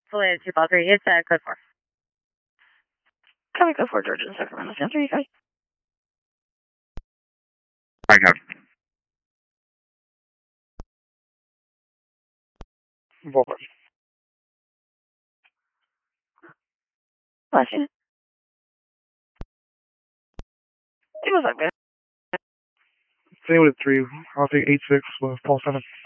Fully 2 Ball 3, it's code 4. Coming code 4, Georgia and Sacramento. Stand 3, guys. I have. Volvo. Last unit. It was like that. Stay with 3. I'll take 8-6 with Paul 7.